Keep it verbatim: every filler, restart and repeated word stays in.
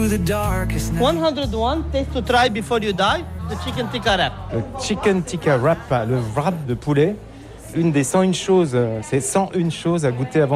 through the darkest night. one hundred one taste to try before you die, the chicken tikka wrap. Le chicken tikka wrap, le wrap de poulet, une des cent une choses, c'est cent une choses à goûter avant